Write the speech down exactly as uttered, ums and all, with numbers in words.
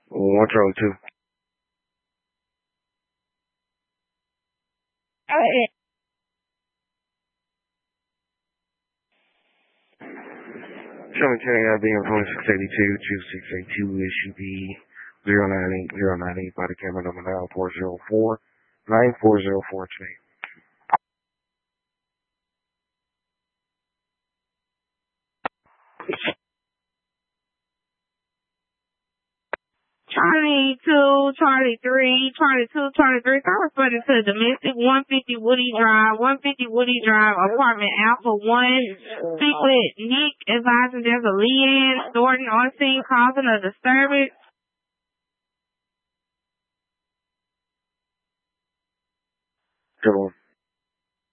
one Charlie two. Hey. Charlie ten, I being phone six eighty-two, two six eight two, issue B zero nine eight zero nine eight, body camera number nine four zero four nine four zero four two. Charlie two, Charlie three, Charlie two, Charlie three. I responded to domestic one fifty Woody Drive, one fifty Woody Drive, apartment Alpha one. Speak with Nick, advising there's a Leanne Thornton on scene causing a disturbance. Good one.